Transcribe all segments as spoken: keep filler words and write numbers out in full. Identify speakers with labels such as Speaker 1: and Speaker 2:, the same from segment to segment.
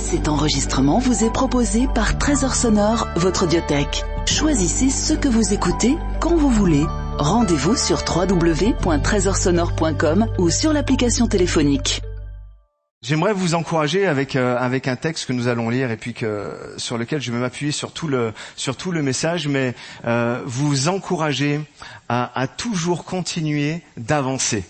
Speaker 1: Cet enregistrement vous est proposé par Trésor Sonore, votre audiothèque. Choisissez ce que vous écoutez quand vous voulez. Rendez-vous sur w w w point trésor sonore point com ou sur l'application téléphonique.
Speaker 2: J'aimerais vous encourager avec euh, avec un texte que nous allons lire et puis que sur lequel je vais m'appuyer sur tout le sur tout le message, mais euh, vous encourager à, à toujours continuer d'avancer.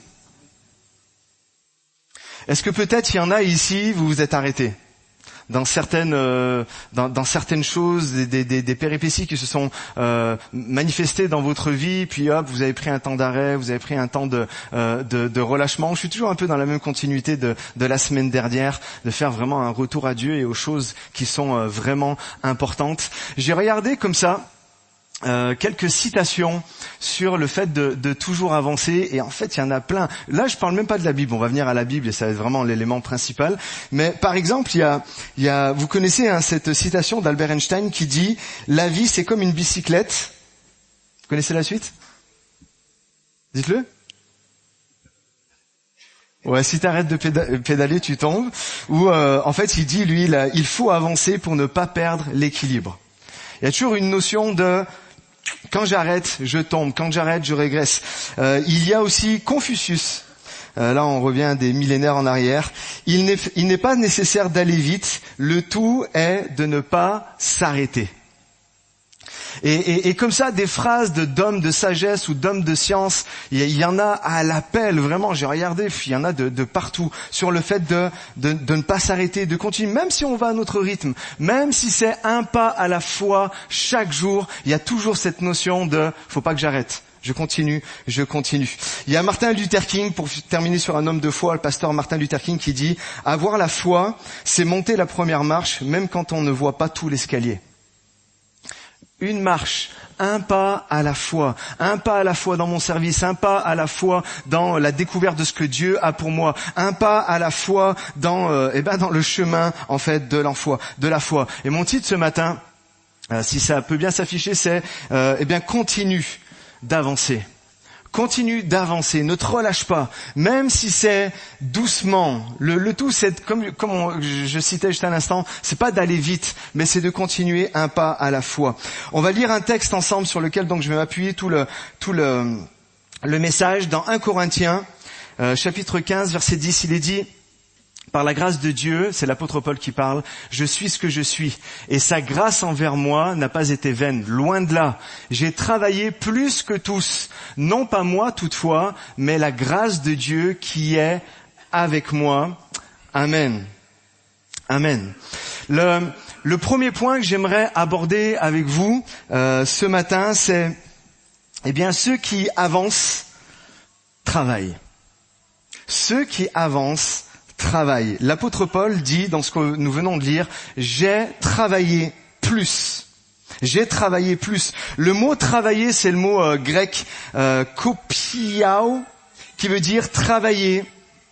Speaker 2: Est-ce que peut-être il y en a ici, vous vous êtes arrêtés dans certaines euh, dans, dans certaines choses, des, des, des péripéties qui se sont euh, manifestées dans votre vie, puis hop, vous avez pris un temps d'arrêt, vous avez pris un temps de, euh, de, de relâchement. Je suis toujours un peu dans la même continuité de, de la semaine dernière, de faire vraiment un retour à Dieu et aux choses qui sont euh, vraiment importantes. J'ai regardé comme ça Euh, quelques citations sur le fait de, de toujours avancer, et en fait il y en a plein. Là je parle même pas de la Bible, on va venir à la Bible et ça va être vraiment l'élément principal. Mais par exemple il y a, il y a vous connaissez hein, cette citation d'Albert Einstein qui dit « La vie c'est comme une bicyclette ». Vous connaissez la suite? Dites-le. Ouais, si t'arrêtes de péda- pédaler tu tombes. Ou euh, en fait il dit lui là, il faut avancer pour ne pas perdre l'équilibre. Il y a toujours une notion de quand j'arrête, je tombe. Quand j'arrête, je régresse. Euh, il y a aussi Confucius. Euh, là, on revient des millénaires en arrière. Il n'est, il n'est pas nécessaire d'aller vite. Le tout est de ne pas s'arrêter. Et, et, et comme ça, des phrases de d'hommes de sagesse ou d'hommes de science, il y, il y en a à l'appel, vraiment, j'ai regardé, il y en a de, de partout, sur le fait de, de, de ne pas s'arrêter, de continuer, même si on va à notre rythme, même si c'est un pas à la fois, chaque jour, il y a toujours cette notion de « faut pas que j'arrête ». Je continue, je continue. Il y a Martin Luther King, pour terminer sur un homme de foi, le pasteur Martin Luther King qui dit « Avoir la foi, c'est monter la première marche, même quand on ne voit pas tout l'escalier ». Une marche, un pas à la fois, un pas à la fois dans mon service, un pas à la fois dans la découverte de ce que Dieu a pour moi, un pas à la fois dans, euh, eh ben dans le chemin en fait de la foi, de la foi. Et mon titre ce matin, euh, si ça peut bien s'afficher, c'est euh, eh bien continue d'avancer. Continue d'avancer, ne te relâche pas, même si c'est doucement. Le, le tout, c'est comme, comme on, je citais juste à l'instant, c'est pas d'aller vite, mais c'est de continuer un pas à la fois. On va lire un texte ensemble sur lequel donc je vais m'appuyer tout le tout le le message dans un Corinthiens, euh, chapitre quinze, verset dix. Il est dit: par la grâce de Dieu, c'est l'apôtre Paul qui parle, je suis ce que je suis. Et sa grâce envers moi n'a pas été vaine. Loin de là. J'ai travaillé plus que tous. Non pas moi toutefois, mais la grâce de Dieu qui est avec moi. Amen. Amen. Le, le premier point que j'aimerais aborder avec vous euh, ce matin, c'est, eh bien, ceux qui avancent, travaillent. Ceux qui avancent, travail. L'apôtre Paul dit, dans ce que nous venons de lire, j'ai travaillé plus. J'ai travaillé plus. Le mot travailler, c'est le mot euh, grec euh, kopiao, qui veut dire travailler.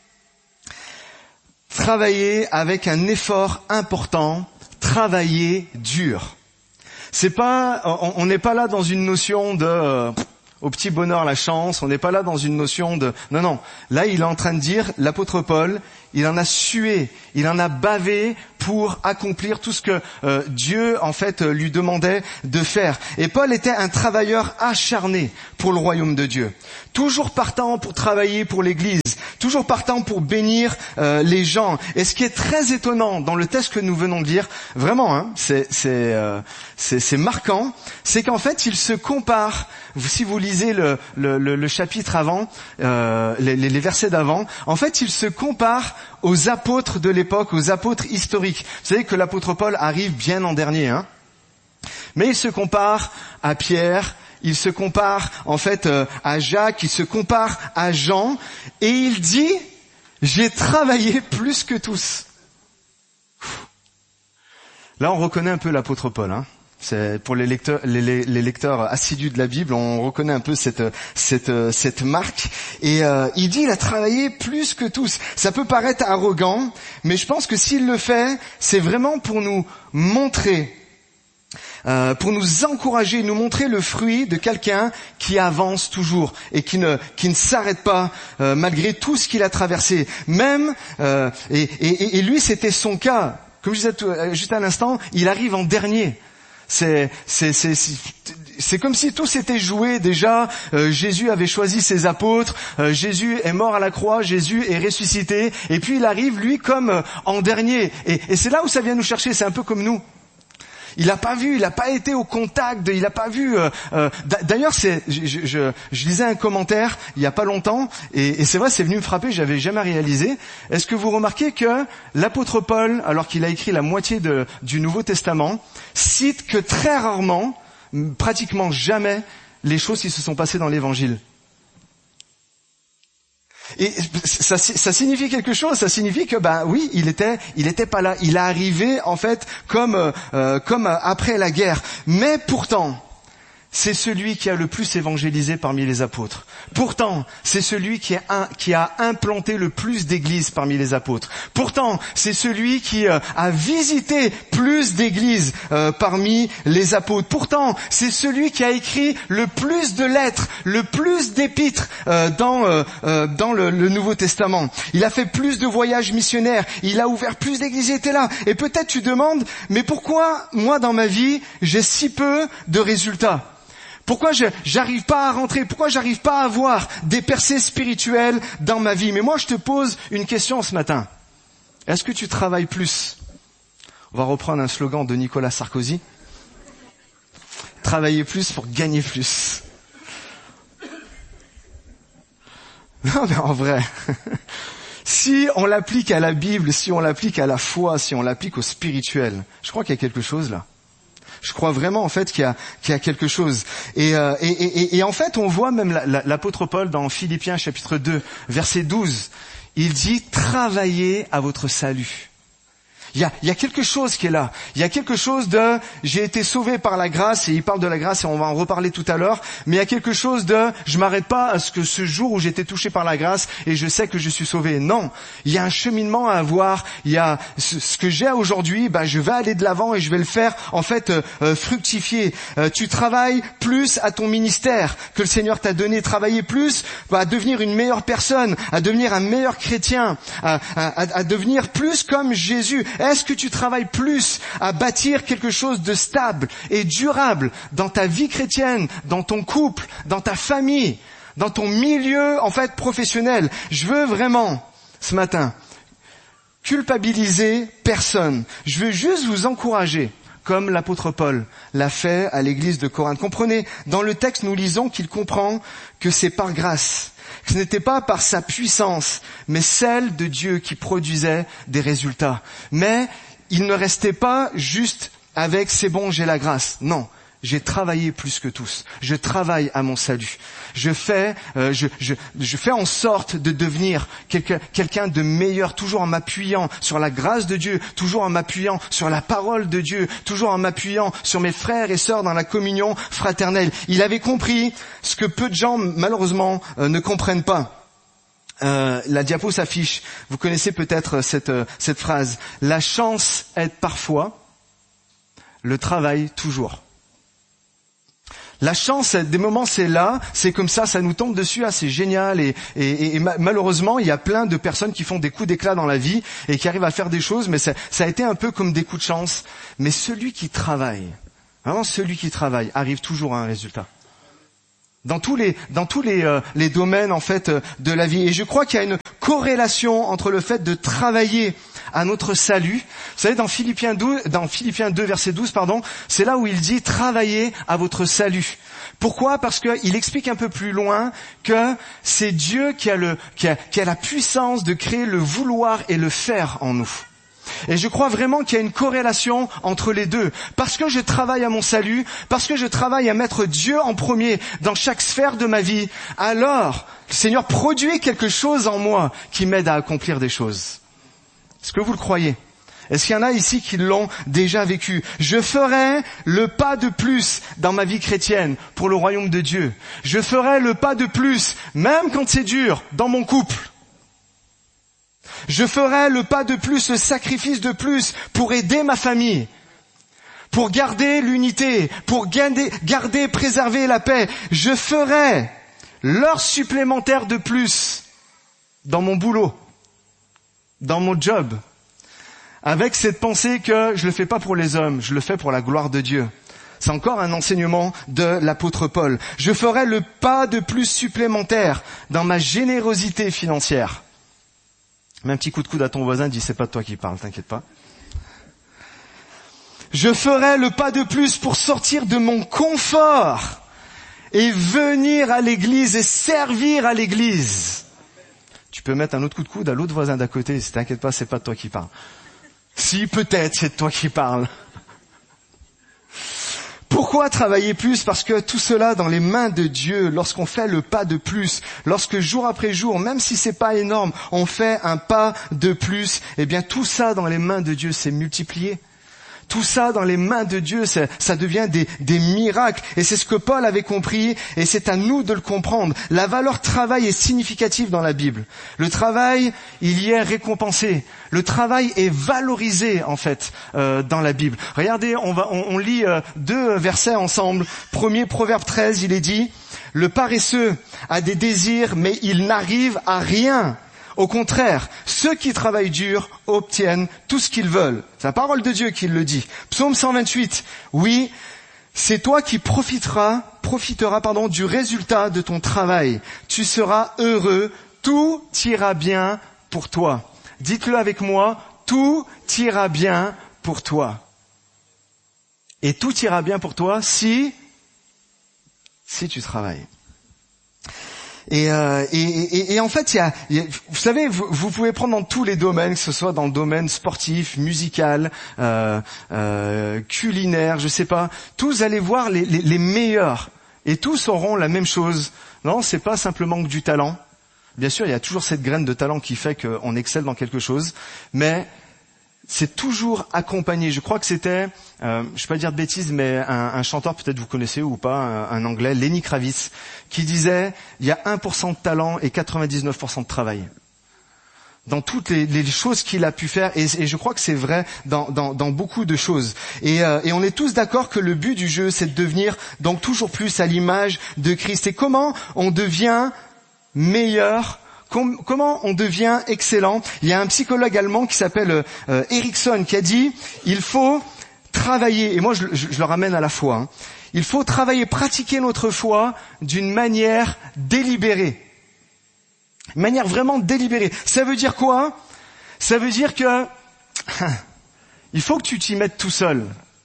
Speaker 2: Travailler avec un effort important, travailler dur. C'est pas, on n'est pas là dans une notion de euh, au petit bonheur la chance, on n'est pas là dans une notion de... Non, non, là il est en train de dire, l'apôtre Paul, il en a sué, il en a bavé pour accomplir tout ce que euh, Dieu en fait euh, lui demandait de faire. Et Paul était un travailleur acharné pour le royaume de Dieu, toujours partant pour travailler pour l'Église, toujours partant pour bénir euh, les gens. Et ce qui est très étonnant dans le texte que nous venons de lire, vraiment, hein, c'est, c'est, euh, c'est, c'est marquant, c'est qu'en fait il se compare. Si vous lisez le, le, le, le chapitre avant, euh, les, les versets d'avant, en fait il se compare aux apôtres de l'époque, aux apôtres historiques. Vous savez que l'apôtre Paul arrive bien en dernier, hein. Mais il se compare à Pierre, il se compare en fait euh, à Jacques, il se compare à Jean, et il dit « J'ai travaillé plus que tous ». Là on reconnaît un peu l'apôtre Paul, hein. C'est pour les lecteurs, les, les, les lecteurs assidus de la Bible, on reconnaît un peu cette cette cette marque. Et euh, il dit, il a travaillé plus que tous. Ça peut paraître arrogant, mais je pense que s'il le fait, c'est vraiment pour nous montrer, euh, pour nous encourager, nous montrer le fruit de quelqu'un qui avance toujours et qui ne qui ne s'arrête pas euh, malgré tout ce qu'il a traversé. Même euh, et, et, et lui, c'était son cas. Comme je disais tout, juste à l'instant, il arrive en dernier. C'est, c'est, c'est, c'est, c'est comme si tout s'était joué déjà. Euh, Jésus avait choisi ses apôtres. Euh, Jésus est mort à la croix. Jésus est ressuscité. Et puis il arrive, lui, comme euh, en dernier. Et, et c'est là où ça vient nous chercher. C'est un peu comme nous. Il n'a pas vu, il n'a pas été au contact, de, il n'a pas vu. Euh, euh, d'ailleurs, c'est, je, je, je, je lisais un commentaire il y a pas longtemps, et, et c'est vrai, c'est venu me frapper, j'avais jamais réalisé. Est-ce que vous remarquez que l'apôtre Paul, alors qu'il a écrit la moitié de, du Nouveau Testament, cite que très rarement, pratiquement jamais, les choses qui se sont passées dans l'Évangile? Et ça, ça signifie quelque chose. Ça signifie que, ben oui, il était, il était pas là. Il est arrivé en fait comme, euh, comme après la guerre. Mais pourtant, c'est celui qui a le plus évangélisé parmi les apôtres. Pourtant, c'est celui qui, est un, qui a implanté le plus d'églises parmi les apôtres. Pourtant, c'est celui qui euh, a visité plus d'églises euh, parmi les apôtres. Pourtant, c'est celui qui a écrit le plus de lettres, le plus d'épîtres euh, dans, euh, euh, dans le, le Nouveau Testament. Il a fait plus de voyages missionnaires. Il a ouvert plus d'églises. Il était là. Et peut-être tu demandes, mais pourquoi moi dans ma vie, j'ai si peu de résultats ? Pourquoi je j'arrive pas à rentrer? Pourquoi j'arrive pas à avoir des percées spirituelles dans ma vie? Mais moi, je te pose une question ce matin. Est-ce que tu travailles plus? On va reprendre un slogan de Nicolas Sarkozy. Travailler plus pour gagner plus. Non, mais en vrai, si on l'applique à la Bible, si on l'applique à la foi, si on l'applique au spirituel, je crois qu'il y a quelque chose là. Je crois vraiment en fait qu'il y a, qu'il y a quelque chose. Et, euh, et, et, et en fait, on voit même la, la, l'apôtre Paul dans Philippiens chapitre deux, verset douze. Il dit « Travaillez à votre salut ». Il y a, il y a quelque chose qui est là. Il y a quelque chose de « j'ai été sauvé par la grâce » et il parle de la grâce et on va en reparler tout à l'heure. Mais il y a quelque chose de « je m'arrête pas à ce que ce jour où j'ai été touché par la grâce et je sais que je suis sauvé ». Non, il y a un cheminement à avoir. Il y a ce, ce que j'ai aujourd'hui, ben, je vais aller de l'avant et je vais le faire en fait euh, euh, fructifier. Euh, tu travailles plus à ton ministère que le Seigneur t'a donné. Travailler plus à devenir une meilleure personne, à devenir un meilleur chrétien, à, à, à devenir plus comme Jésus. Est-ce que tu travailles plus à bâtir quelque chose de stable et durable dans ta vie chrétienne, dans ton couple, dans ta famille, dans ton milieu en fait professionnel? Je veux vraiment, ce matin, culpabiliser personne. Je veux juste vous encourager, comme l'apôtre Paul l'a fait à l'église de Corinthe. Comprenez, dans le texte, nous lisons qu'il comprend que c'est par grâce. Ce n'était pas par sa puissance, mais celle de Dieu qui produisait des résultats. Mais il ne restait pas juste avec « c'est bon, j'ai la grâce ». Non, j'ai travaillé plus que tous. Je travaille à mon salut. Je fais, euh, je, je, je fais en sorte de devenir quelqu'un, quelqu'un de meilleur, toujours en m'appuyant sur la grâce de Dieu, toujours en m'appuyant sur la parole de Dieu, toujours en m'appuyant sur mes frères et sœurs dans la communion fraternelle. Il avait compris ce que peu de gens, malheureusement, euh, ne comprennent pas. Euh, la diapo s'affiche. Vous connaissez peut-être cette, euh, cette phrase. La chance aide parfois, le travail toujours. La chance, des moments, c'est là, c'est comme ça, ça nous tombe dessus, ah, c'est génial. Et, et, et malheureusement, il y a plein de personnes qui font des coups d'éclat dans la vie et qui arrivent à faire des choses, mais ça, ça a été un peu comme des coups de chance. Mais celui qui travaille, vraiment celui qui travaille, arrive toujours à un résultat. Dans tous les, dans tous les, euh, les domaines en fait euh, de la vie. Et je crois qu'il y a une corrélation entre le fait de travailler à notre salut. Vous savez, dans Philippiens deux, dans Philippiens deux verset douze, pardon, c'est là où il dit travaillez à votre salut. Pourquoi? Parce qu'il explique un peu plus loin que c'est Dieu qui a le, qui a, qui a la puissance de créer le vouloir et le faire en nous. Et je crois vraiment qu'il y a une corrélation entre les deux. Parce que je travaille à mon salut, parce que je travaille à mettre Dieu en premier dans chaque sphère de ma vie, alors le Seigneur produit quelque chose en moi qui m'aide à accomplir des choses. Est-ce que vous le croyez? Est-ce qu'il y en a ici qui l'ont déjà vécu? Je ferai le pas de plus dans ma vie chrétienne pour le royaume de Dieu. Je ferai le pas de plus, même quand c'est dur, dans mon couple. Je ferai le pas de plus, le sacrifice de plus pour aider ma famille, pour garder l'unité, pour garder, garder, préserver la paix. Je ferai l'heure supplémentaire de plus dans mon boulot, dans mon job. avec cette pensée que je le fais pas pour les hommes, je le fais pour la gloire de Dieu. C'est encore un enseignement de l'apôtre Paul. Je ferai le pas de plus supplémentaire dans ma générosité financière. Mets un petit coup de coude à ton voisin, dis c'est pas de toi qui parle, t'inquiète pas. Je ferai le pas de plus pour sortir de mon confort et venir à l'église et servir à l'église. Tu peux mettre un autre coup de coude à l'autre voisin d'à côté, si t'inquiète pas, c'est pas de toi qui parle. Si, peut-être, c'est de toi qui parle. Pourquoi travailler plus? Parce que tout cela dans les mains de Dieu, lorsqu'on fait le pas de plus, lorsque jour après jour, même si c'est pas énorme, on fait un pas de plus, eh bien tout ça dans les mains de Dieu, c'est multiplié. Tout ça dans les mains de Dieu, ça, ça devient des, des miracles. Et c'est ce que Paul avait compris, et c'est à nous de le comprendre. La valeur travail est significative dans la Bible. Le travail, il y est récompensé. Le travail est valorisé, en fait, euh, dans la Bible. Regardez, on, va, on, on lit euh, deux versets ensemble. Premier, Proverbe treize, il est dit, « Le paresseux a des désirs, mais il n'arrive à rien. » Au contraire, ceux qui travaillent dur obtiennent tout ce qu'ils veulent. C'est la parole de Dieu qui le dit. Psaume cent vingt-huit. Oui, c'est toi qui profiteras, profiteras, pardon, du résultat de ton travail. Tu seras heureux, tout ira bien pour toi. Dites-le avec moi, tout ira bien pour toi. Et tout ira bien pour toi si, si tu travailles. Et, euh, et, et, et en fait, il y a, il y a, vous savez, vous, vous pouvez prendre dans tous les domaines, que ce soit dans le domaine sportif, musical, euh, euh, culinaire, je sais pas. Tous allez voir les, les, les meilleurs, et tous auront la même chose. Non, c'est pas simplement que du talent. Bien sûr, il y a toujours cette graine de talent qui fait qu'on excelle dans quelque chose, mais c'est toujours accompagné. Je crois que c'était, euh, je ne vais pas dire de bêtises, mais un, un chanteur, peut-être vous connaissez ou pas, un, un anglais, Lenny Kravitz, qui disait il y a un pour cent de talent et quatre-vingt-dix-neuf pour cent de travail. Dans toutes les, les choses qu'il a pu faire, et, et je crois que c'est vrai dans, dans, dans beaucoup de choses. Et, euh, et on est tous d'accord que le but du jeu, c'est de devenir donc toujours plus à l'image de Christ. Et comment on devient meilleur? Comment on devient excellent? Il y a un psychologue allemand qui s'appelle euh, Erickson qui a dit il faut travailler, et moi je, je, je le ramène à la foi, hein, il faut travailler, pratiquer notre foi d'une manière délibérée. Une manière vraiment délibérée. Ça veut dire quoi? Ça veut dire que il faut que tu t'y mettes tout seul.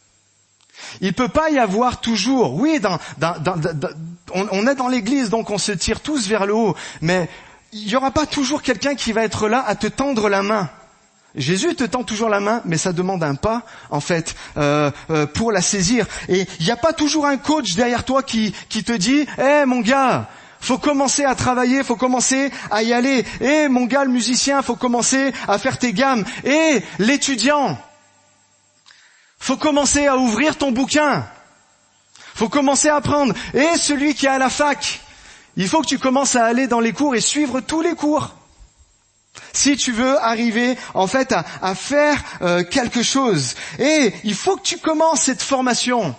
Speaker 2: Il peut pas y avoir toujours, oui, dans, dans, dans, dans, on, on est dans l'église, donc on se tire tous vers le haut, mais il n'y aura pas toujours quelqu'un qui va être là à te tendre la main. Jésus te tend toujours la main, mais ça demande un pas, en fait, euh, euh, pour la saisir. Et il n'y a pas toujours un coach derrière toi qui, qui te dit « Eh, mon gars, faut commencer à travailler, faut commencer à y aller. Eh, mon gars, le musicien, faut commencer à faire tes gammes. Eh, l'étudiant, faut commencer à ouvrir ton bouquin. Faut commencer à apprendre. Eh, celui qui est à la fac, il faut que tu commences à aller dans les cours et suivre tous les cours. Si tu veux arriver, en fait, à, à faire euh, quelque chose. Et il faut que tu commences cette formation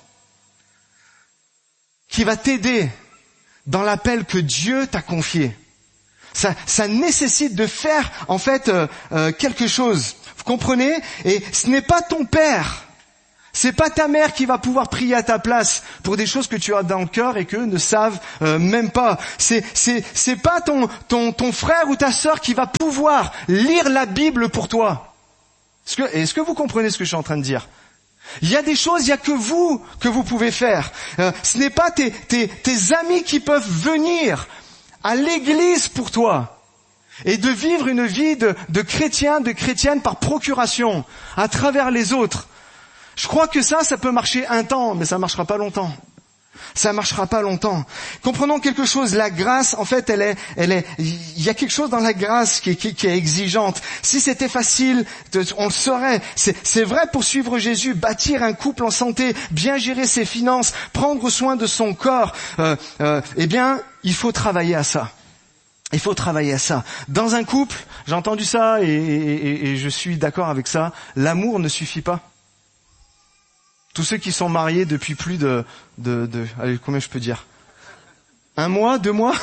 Speaker 2: qui va t'aider dans l'appel que Dieu t'a confié. Ça, ça nécessite de faire, en fait, euh, euh, quelque chose. Vous comprenez? Et ce n'est pas ton père. C'est pas ta mère qui va pouvoir prier à ta place pour des choses que tu as dans le cœur et qu'eux ne savent euh, même pas. C'est c'est c'est pas ton ton ton frère ou ta sœur qui va pouvoir lire la Bible pour toi. Est-ce que est-ce que vous comprenez ce que je suis en train de dire? Il y a des choses, il y a que vous que vous pouvez faire. Euh, ce n'est pas tes tes tes amis qui peuvent venir à l'église pour toi et de vivre une vie de de chrétien, de chrétienne par procuration à travers les autres. Je crois que ça, ça peut marcher un temps, mais ça marchera pas longtemps. Ça marchera pas longtemps. Comprenons quelque chose. La grâce, en fait, elle est, elle est, il y a quelque chose dans la grâce qui est, qui, qui est exigeante. Si c'était facile, on le saurait. C'est, c'est vrai pour suivre Jésus, bâtir un couple en santé, bien gérer ses finances, prendre soin de son corps. Euh, euh, eh bien, il faut travailler à ça. Il faut travailler à ça. Dans un couple, j'ai entendu ça et, et, et, et je suis d'accord avec ça. L'amour ne suffit pas. Tous ceux qui sont mariés depuis plus de, de, de, allez, combien je peux dire? Un mois, deux mois?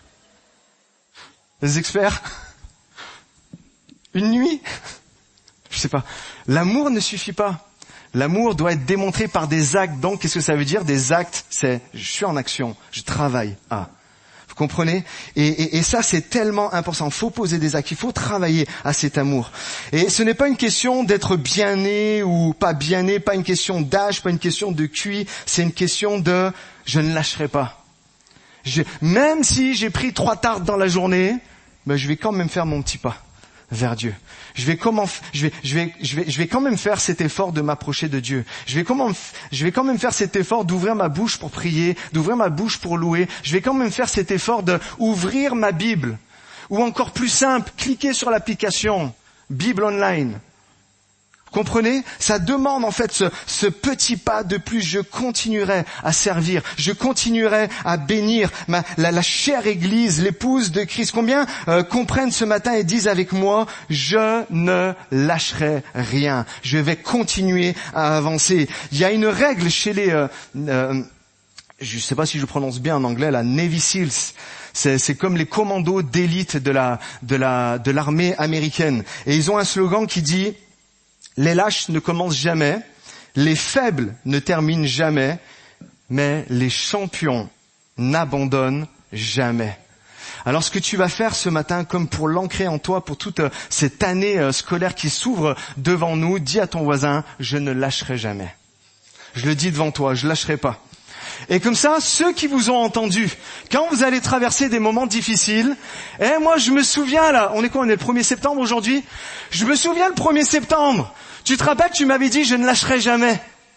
Speaker 2: Les experts? Une nuit? Je sais pas. L'amour ne suffit pas. L'amour doit être démontré par des actes. Donc, qu'est-ce que ça veut dire? Des actes, c'est je suis en action, je travaille à. Vous comprenez? et, et, et ça, c'est tellement important. Il faut poser des actes, il faut travailler à cet amour. Et ce n'est pas une question d'être bien né ou pas bien né, pas une question d'âge, pas une question de Q I. C'est une question de je ne lâcherai pas. Je, même si j'ai pris trois tartes dans la journée, ben, je vais quand même faire mon petit pas vers Dieu. Je vais comment, je vais, je vais, je vais, je vais quand même faire cet effort de m'approcher de Dieu. Je vais comment, je vais quand même faire cet effort d'ouvrir ma bouche pour prier, d'ouvrir ma bouche pour louer. Je vais quand même faire cet effort d'ouvrir ma Bible. Ou encore plus simple, cliquer sur l'application Bible Online. Vous comprenez? Ça demande en fait ce, ce petit pas de plus. Je continuerai à servir, je continuerai à bénir ma, la, la chère Église, l'épouse de Christ. Combien euh, comprennent ce matin et disent avec moi, je ne lâcherai rien, je vais continuer à avancer. Il y a une règle chez les, euh, euh, je ne sais pas si je prononce bien en anglais, la Navy Seals. C'est, c'est comme les commandos d'élite de la, de la, de l'armée américaine. Et ils ont un slogan qui dit les lâches ne commencent jamais, les faibles ne terminent jamais, mais les champions n'abandonnent jamais. Alors ce que tu vas faire ce matin, comme pour l'ancrer en toi, pour toute cette année scolaire qui s'ouvre devant nous, dis à ton voisin, je ne lâcherai jamais. Je le dis devant toi, je ne lâcherai pas. Et comme ça, ceux qui vous ont entendu, quand vous allez traverser des moments difficiles, eh, moi je me souviens là, on est quoi, on est le premier septembre aujourd'hui? Je me souviens le premier septembre. Tu te rappelles, tu m'avais dit, je ne lâcherai jamais.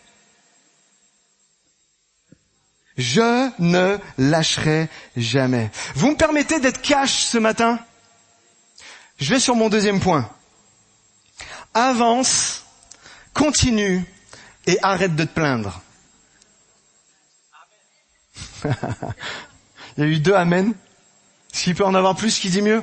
Speaker 2: Je ne lâcherai jamais. Vous me permettez d'être cash ce matin? Je vais sur mon deuxième point. Avance, continue et arrête de te plaindre. Il y a eu deux amen. S'il peut en avoir plus, qui dit mieux?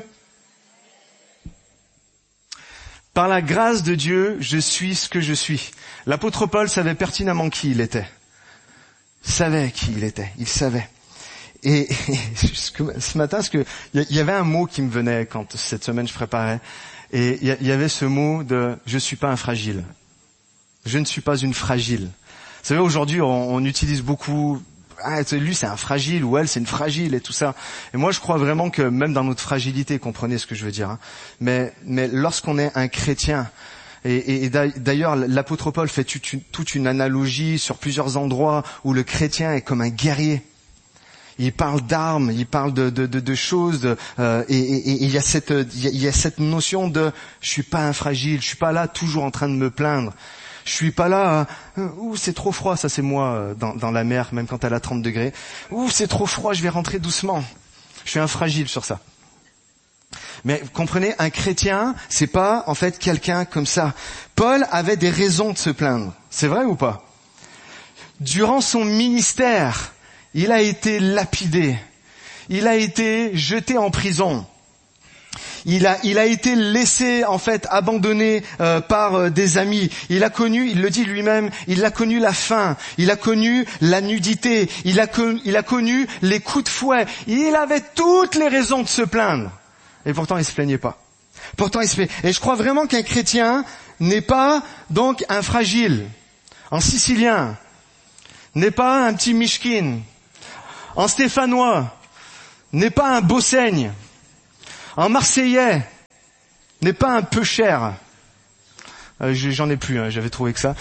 Speaker 2: Par la grâce de Dieu, je suis ce que je suis. L'apôtre Paul savait pertinemment qui il était. Il savait qui il était. Il savait. Et, et ce matin, parce que il y avait un mot qui me venait quand cette semaine je préparais. Et il y avait ce mot de « je suis pas un fragile ». Je ne suis pas une fragile. Vous savez, aujourd'hui, on, on utilise beaucoup... Ah, lui c'est un fragile ou elle c'est une fragile et tout ça. Et moi je crois vraiment que même dans notre fragilité, comprenez ce que je veux dire, hein, mais, mais lorsqu'on est un chrétien, et, et, et d'ailleurs l'apôtre Paul fait toute une, toute une analogie sur plusieurs endroits où le chrétien est comme un guerrier. Il parle d'armes, il parle de, de, de, de choses, de, euh, et, et, et il y a cette, il y a cette notion de je suis pas un fragile, je suis pas là toujours en train de me plaindre. Je suis pas là, euh, ouh c'est trop froid, ça c'est moi euh, dans, dans la mer, même quand elle a trente degrés. Ouh c'est trop froid, je vais rentrer doucement. Je suis un fragile sur ça. Mais vous comprenez, un chrétien, c'est pas en fait quelqu'un comme ça. Paul avait des raisons de se plaindre. C'est vrai ou pas? Durant son ministère, il a été lapidé. Il a été jeté en prison. Il a, il a été laissé, en fait, abandonné euh, par euh, des amis. Il a connu, il le dit lui-même, il a connu la faim, il a connu la nudité, il a, con, il a connu les coups de fouet. Il avait toutes les raisons de se plaindre. Et pourtant, il se plaignait pas. Pourtant, il se plaignait. Et je crois vraiment qu'un chrétien n'est pas donc un fragile. En sicilien, n'est pas un petit mishkin. En stéphanois, n'est pas un bossaigne. En marseillais, n'est pas un peu cher. Euh, j'en ai plus, hein, j'avais trouvé que ça.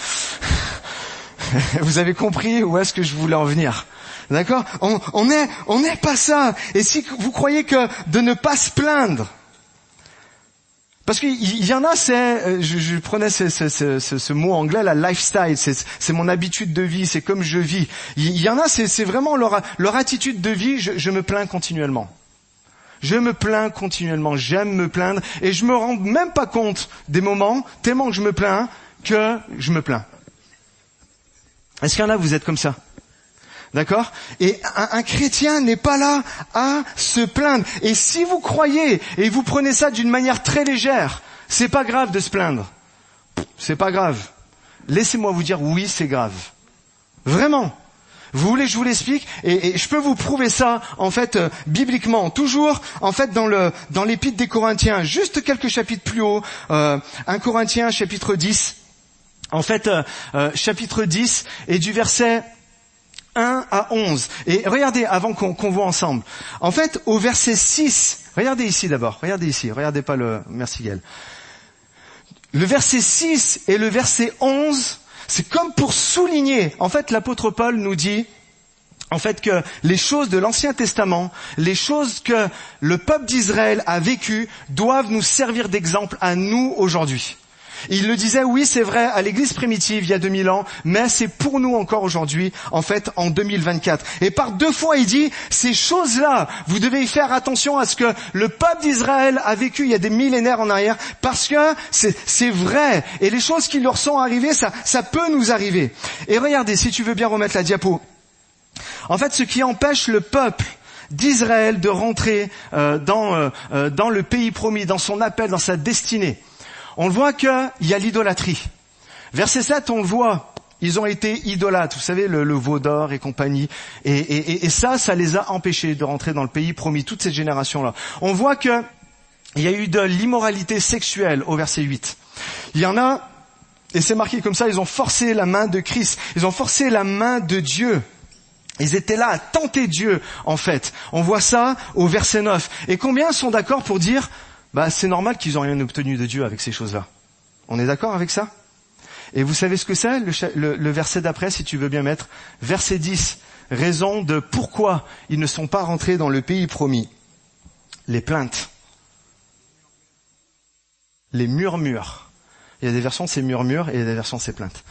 Speaker 2: Vous avez compris où est-ce que je voulais en venir? D'accord? On, on est, on n'est pas ça. Et si vous croyez que de ne pas se plaindre, parce qu'il y en a, c'est, je, je prenais ce, ce, ce, ce mot anglais, la lifestyle, c'est, c'est mon habitude de vie, c'est comme je vis. Il y en a, c'est, c'est vraiment leur, leur attitude de vie. Je, je me plains continuellement. Je me plains continuellement, j'aime me plaindre et je me rends même pas compte des moments, tellement que je me plains, que je me plains. Est-ce qu'il y en a, vous êtes comme ça? D'accord? Et un, un chrétien n'est pas là à se plaindre. Et si vous croyez et vous prenez ça d'une manière très légère, c'est pas grave de se plaindre. C'est pas grave. Laissez-moi vous dire, oui, c'est grave. Vraiment. Vous voulez que je vous l'explique? et, et je peux vous prouver ça, en fait, euh, bibliquement. Toujours, en fait, dans le dans l'Épître des Corinthiens, juste quelques chapitres plus haut, euh, un Corinthiens, chapitre dix. En fait, euh, euh, chapitre dix, et du verset un à onze. Et regardez, avant qu'on, qu'on voit ensemble. En fait, au verset six, regardez ici d'abord, regardez ici, regardez pas le... Merci Gaël. Le verset six et le verset onze, c'est comme pour souligner. En fait, l'apôtre Paul nous dit, en fait, que les choses de l'Ancien Testament, les choses que le peuple d'Israël a vécues, doivent nous servir d'exemple à nous aujourd'hui. Il le disait, oui, c'est vrai, à l'église primitive, il y a deux mille ans, mais c'est pour nous encore aujourd'hui, en fait, en deux mille vingt-quatre. Et par deux fois, il dit, ces choses-là, vous devez y faire attention à ce que le peuple d'Israël a vécu il y a des millénaires en arrière, parce que c'est, c'est vrai. Et les choses qui leur sont arrivées, ça, ça peut nous arriver. Et regardez, si tu veux bien remettre la diapo. En fait, ce qui empêche le peuple d'Israël de rentrer euh, dans, euh, dans le pays promis, dans son appel, dans sa destinée, on le voit qu'il y a l'idolâtrie. Verset sept, on le voit. Ils ont été idolâtres. Vous savez, le, le veau d'or et compagnie. Et, et, et ça, ça les a empêchés de rentrer dans le pays promis, toute cette génération-là. On voit qu'il y a eu de l'immoralité sexuelle au verset huit. Il y en a, et c'est marqué comme ça, ils ont forcé la main de Christ. Ils ont forcé la main de Dieu. Ils étaient là à tenter Dieu, en fait. On voit ça au verset neuf. Et combien sont d'accord pour dire... Bah, c'est normal qu'ils n'ont rien obtenu de Dieu avec ces choses-là. On est d'accord avec ça? Et vous savez ce que c'est, le, le, le verset d'après, si tu veux bien mettre, verset dix, raison de pourquoi ils ne sont pas rentrés dans le pays promis. Les plaintes. Les murmures. Il y a des versions c'est murmures et il y a des versions c'est plaintes.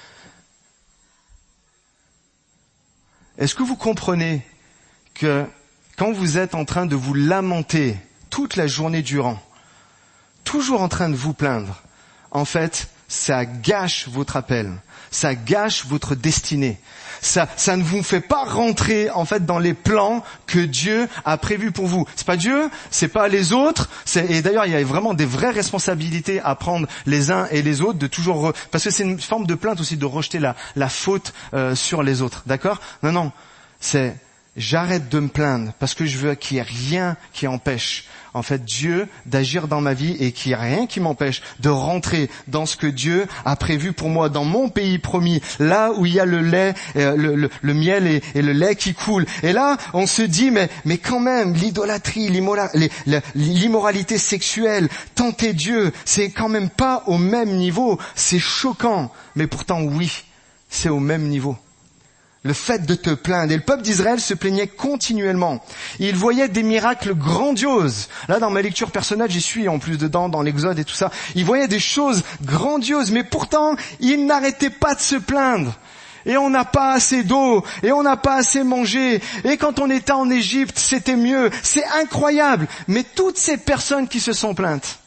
Speaker 2: Est-ce que vous comprenez que quand vous êtes en train de vous lamenter toute la journée durant, toujours en train de vous plaindre, en fait, ça gâche votre appel, ça gâche votre destinée. Ça, ça ne vous fait pas rentrer, en fait, dans les plans que Dieu a prévus pour vous. C'est pas Dieu, c'est pas les autres, c'est, et d'ailleurs, il y a vraiment des vraies responsabilités à prendre les uns et les autres, de toujours, re, parce que c'est une forme de plainte aussi de rejeter la, la faute euh, sur les autres, d'accord? Non, non, c'est, j'arrête de me plaindre parce que je veux qu'il n'y ait rien qui empêche en fait Dieu d'agir dans ma vie et qu'il n'y ait rien qui m'empêche de rentrer dans ce que Dieu a prévu pour moi, dans mon pays promis, là où il y a le lait, euh, le, le, le miel et, et le lait qui coule. Et là, on se dit, mais, mais quand même, l'idolâtrie, l'immola, les, l'immoralité sexuelle, tenter Dieu, c'est quand même pas au même niveau. C'est choquant, mais pourtant oui, c'est au même niveau. Le fait de te plaindre. Et le peuple d'Israël se plaignait continuellement. Il voyait des miracles grandioses. Là, dans ma lecture personnelle, j'y suis en plus dedans, dans l'Exode et tout ça. Il voyait des choses grandioses, mais pourtant, il n'arrêtait pas de se plaindre. Et on n'a pas assez d'eau, et on n'a pas assez mangé. Et quand on était en Égypte, c'était mieux. C'est incroyable. Mais toutes ces personnes qui se sont plaintes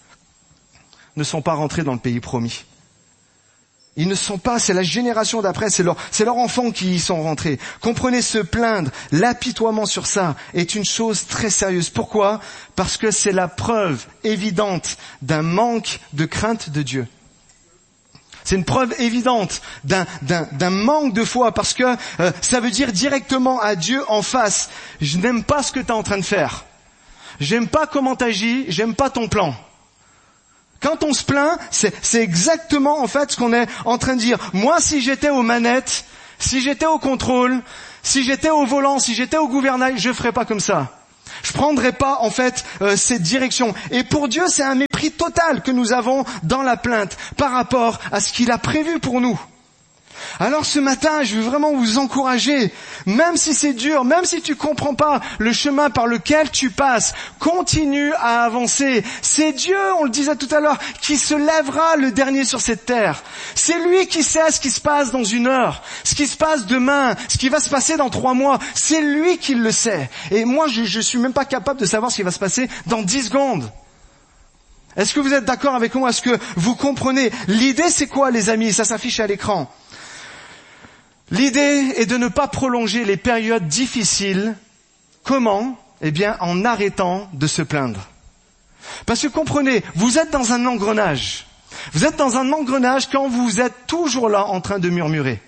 Speaker 2: ne sont pas rentrées dans le pays promis. Ils ne sont pas, c'est la génération d'après, c'est leur, c'est leurs enfants qui y sont rentrés. Comprenez, se plaindre, l'apitoiement sur ça est une chose très sérieuse. Pourquoi? Parce que c'est la preuve évidente d'un manque de crainte de Dieu. C'est une preuve évidente d'un, d'un, d'un manque de foi, parce que euh, ça veut dire directement à Dieu en face, je n'aime pas ce que tu es en train de faire. J'aime pas comment tu agis, j'aime pas ton plan. Quand on se plaint, c'est, c'est exactement en fait ce qu'on est en train de dire. Moi, si j'étais aux manettes, si j'étais au contrôle, si j'étais au volant, si j'étais au gouvernail, je ferais pas comme ça. Je prendrais pas en fait euh, cette direction. Et pour Dieu, c'est un mépris total que nous avons dans la plainte par rapport à ce qu'il a prévu pour nous. Alors ce matin, je veux vraiment vous encourager, même si c'est dur, même si tu comprends pas le chemin par lequel tu passes, continue à avancer. C'est Dieu, on le disait tout à l'heure, qui se lèvera le dernier sur cette terre. C'est lui qui sait ce qui se passe dans une heure, ce qui se passe demain, ce qui va se passer dans trois mois. C'est lui qui le sait. Et moi, je, je suis même pas capable de savoir ce qui va se passer dans dix secondes. Est-ce que vous êtes d'accord avec moi? Est-ce que vous comprenez? L'idée, c'est quoi, les amis? Ça s'affiche à l'écran. L'idée est de ne pas prolonger les périodes difficiles. Comment? Eh bien, en arrêtant de se plaindre. Parce que comprenez, vous êtes dans un engrenage. Vous êtes dans un engrenage quand vous êtes toujours là en train de murmurer.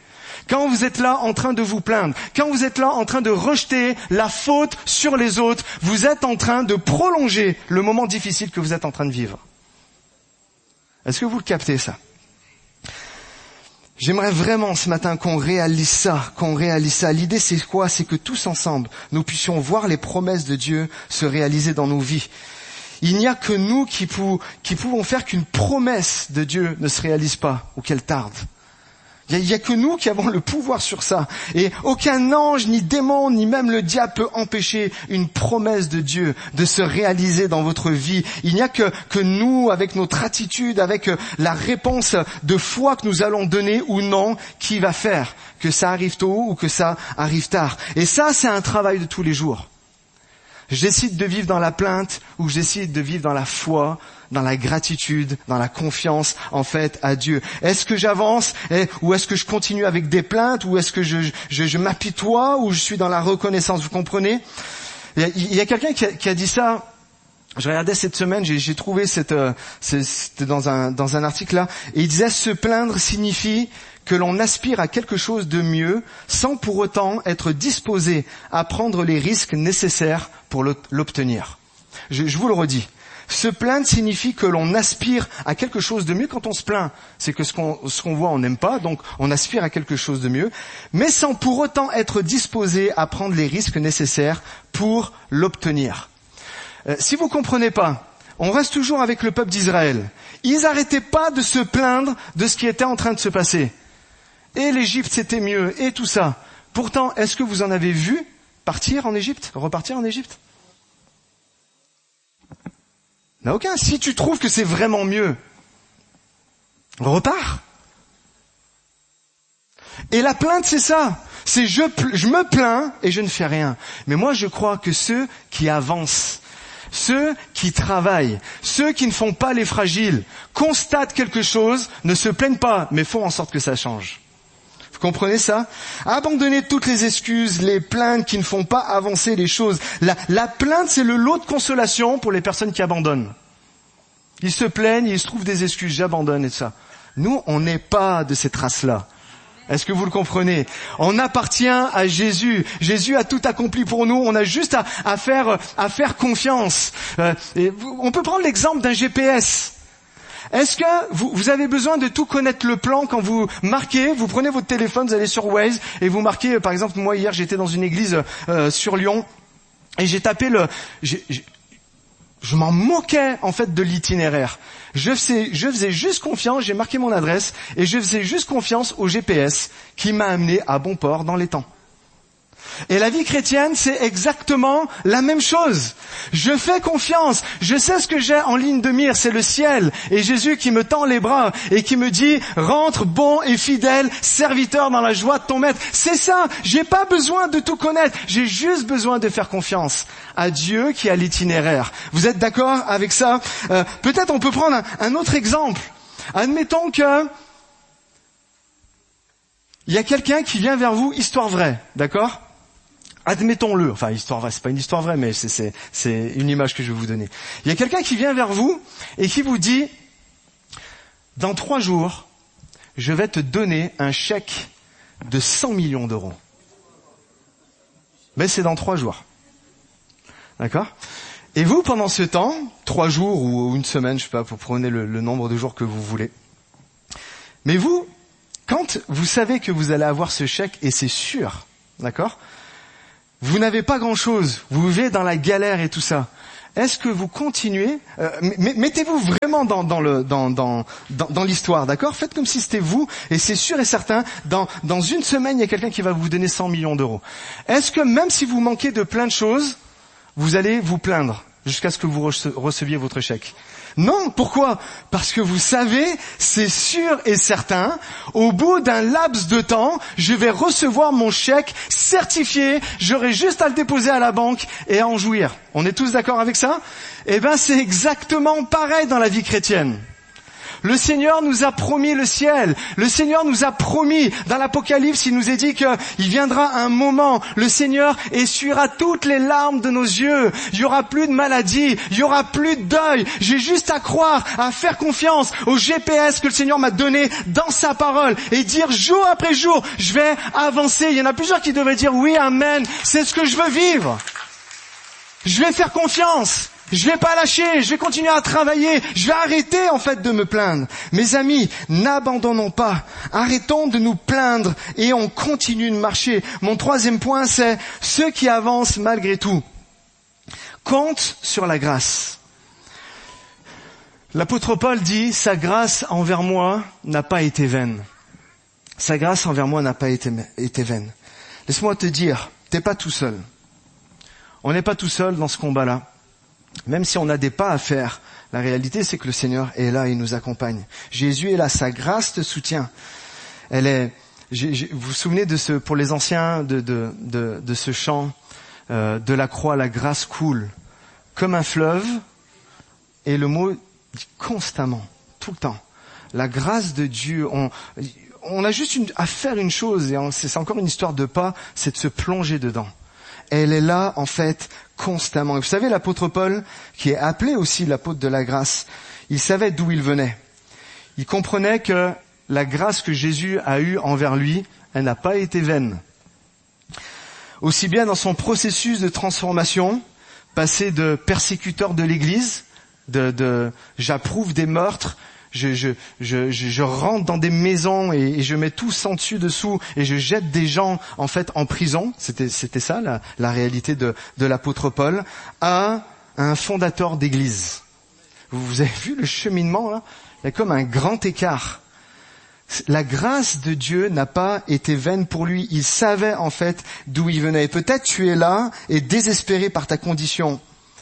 Speaker 2: quand vous êtes là en train de vous plaindre, quand vous êtes là en train de rejeter la faute sur les autres, vous êtes en train de prolonger le moment difficile que vous êtes en train de vivre. Est-ce que vous le captez ça? J'aimerais vraiment ce matin qu'on réalise ça, qu'on réalise ça. L'idée c'est quoi? C'est que tous ensemble, nous puissions voir les promesses de Dieu se réaliser dans nos vies. Il n'y a que nous qui, pou- qui pouvons faire qu'une promesse de Dieu ne se réalise pas ou qu'elle tarde. Il n'y a, a que nous qui avons le pouvoir sur ça. Et aucun ange, ni démon, ni même le diable peut empêcher une promesse de Dieu de se réaliser dans votre vie. Il n'y a que, que nous, avec notre attitude, avec la réponse de foi que nous allons donner ou non, qui va faire que ça arrive tôt ou que ça arrive tard. Et ça, c'est un travail de tous les jours. Je décide de vivre dans la plainte ou je décide de vivre dans la foi, dans la gratitude, dans la confiance en fait à Dieu. Est-ce que j'avance eh, ou est-ce que je continue avec des plaintes ou est-ce que je, je, je m'apitoie ou je suis dans la reconnaissance? Vous comprenez? Il y a, il y a quelqu'un qui a, qui a dit ça. Je regardais cette semaine, j'ai, j'ai trouvé cette, euh, c'était dans un, dans un article là, et il disait se plaindre signifie que l'on aspire à quelque chose de mieux sans pour autant être disposé à prendre les risques nécessaires pour l'obtenir. Je, je vous le redis. Se plaindre signifie que l'on aspire à quelque chose de mieux. Quand on se plaint, c'est que ce qu'on, ce qu'on voit, on n'aime pas, donc on aspire à quelque chose de mieux, mais sans pour autant être disposé à prendre les risques nécessaires pour l'obtenir. Euh, si vous comprenez pas, on reste toujours avec le peuple d'Israël. Ils n'arrêtaient pas de se plaindre de ce qui était en train de se passer. Et l'Égypte, c'était mieux, et tout ça. Pourtant, est-ce que vous en avez vu partir en Égypte, repartir en Égypte? Il n'y en a aucun. Si tu trouves que c'est vraiment mieux, repars. Et la plainte, c'est ça. C'est je, je me plains et je ne fais rien. Mais moi, je crois que ceux qui avancent, ceux qui travaillent, ceux qui ne font pas les fragiles, constatent quelque chose, ne se plaignent pas, mais font en sorte que ça change. Vous comprenez ça? Abandonnez toutes les excuses, les plaintes qui ne font pas avancer les choses. La, la plainte, c'est le lot de consolation pour les personnes qui abandonnent. Ils se plaignent, ils se trouvent des excuses, j'abandonne et tout ça. Nous, on n'est pas de cette race-là. Est-ce que vous le comprenez? On appartient à Jésus. Jésus a tout accompli pour nous. On a juste à, à faire, à faire confiance. Euh, et on peut prendre l'exemple d'un G P S. Est-ce que vous, vous avez besoin de tout connaître le plan quand vous marquez, vous prenez votre téléphone, vous allez sur Waze et vous marquez, par exemple, moi hier j'étais dans une église euh, sur Lyon et j'ai tapé le... J'ai, j'ai, je m'en moquais en fait de l'itinéraire. Je faisais, je faisais juste confiance, j'ai marqué mon adresse et je faisais juste confiance au G P S qui m'a amené à bon port dans les temps. Et la vie chrétienne, c'est exactement la même chose. Je fais confiance, je sais ce que j'ai en ligne de mire, c'est le ciel. Et Jésus qui me tend les bras et qui me dit « Rentre bon et fidèle, serviteur dans la joie de ton maître ». C'est ça, j'ai pas besoin de tout connaître, j'ai juste besoin de faire confiance à Dieu qui a l'itinéraire. Vous êtes d'accord avec ça? euh, Peut-être on peut prendre un, un autre exemple. Admettons que il y a quelqu'un qui vient vers vous, histoire vraie, d'accord? Admettons-le, enfin histoire vraie, c'est pas une histoire vraie, mais c'est, c'est, c'est une image que je vais vous donner. Il y a quelqu'un qui vient vers vous et qui vous dit, dans trois jours, je vais te donner un chèque de cent millions d'euros. Mais c'est dans trois jours. D'accord? Et vous, pendant ce temps, trois jours ou une semaine, je sais pas, vous prenez le, le nombre de jours que vous voulez. Mais vous, quand vous savez que vous allez avoir ce chèque, et c'est sûr, d'accord? Vous n'avez pas grand-chose, vous vivez dans la galère et tout ça. Est-ce que vous continuez euh, Mettez-vous vraiment dans, dans, le, dans, dans, dans, dans l'histoire, d'accord? Faites comme si c'était vous, et c'est sûr et certain, dans, dans une semaine, il y a quelqu'un qui va vous donner cent millions d'euros. Est-ce que même si vous manquez de plein de choses, vous allez vous plaindre jusqu'à ce que vous receviez votre chèque? Non, pourquoi? Parce que vous savez, c'est sûr et certain, au bout d'un laps de temps, je vais recevoir mon chèque certifié, j'aurai juste à le déposer à la banque et à en jouir. On est tous d'accord avec ça? Eh ben, c'est exactement pareil dans la vie chrétienne. Le Seigneur nous a promis le ciel. Le Seigneur nous a promis, dans l'Apocalypse, il nous est dit qu'il viendra un moment, le Seigneur essuiera toutes les larmes de nos yeux. Il y aura plus de maladie, il y aura plus de deuil. J'ai juste à croire, à faire confiance au G P S que le Seigneur m'a donné dans sa parole et dire jour après jour, je vais avancer. Il y en a plusieurs qui devraient dire oui, amen, c'est ce que je veux vivre. Je vais faire confiance. Je vais pas lâcher, je vais continuer à travailler, je vais arrêter en fait de me plaindre. Mes amis, n'abandonnons pas, arrêtons de nous plaindre et on continue de marcher. Mon troisième point, c'est ceux qui avancent malgré tout. Compte sur la grâce. L'apôtre Paul dit, sa grâce envers moi n'a pas été vaine. Sa grâce envers moi n'a pas été, été vaine. Laisse-moi te dire, t'es pas tout seul. On n'est pas tout seul dans ce combat-là. Même si on a des pas à faire, la réalité c'est que le Seigneur est là, il nous accompagne. Jésus est là, sa grâce te soutient. Elle est. J'ai, j'ai, vous vous souvenez de ce, pour les anciens, de de de, de ce chant euh, de la croix, la grâce coule comme un fleuve, et le mot dit constamment, tout le temps. La grâce de Dieu, on on a juste une, à faire une chose, et on, c'est, c'est encore une histoire de pas, c'est de se plonger dedans. Elle est là, en fait, constamment. Et vous savez, l'apôtre Paul, qui est appelé aussi l'apôtre de la grâce, il savait d'où il venait. Il comprenait que la grâce que Jésus a eue envers lui, elle n'a pas été vaine. Aussi bien dans son processus de transformation, passer de persécuteur de l'Église, de, de j'approuve des meurtres, Je, je, je, je rentre dans des maisons et, et je mets tout sang dessus dessous et je jette des gens en fait en prison. C'était, c'était ça la, la réalité de, de l'apôtre Paul. À un fondateur d'église. Vous, vous avez vu le cheminement là ? Il y a comme un grand écart. La grâce de Dieu n'a pas été vaine pour lui. Il savait en fait d'où il venait. Et peut-être tu es là et désespéré par ta condition.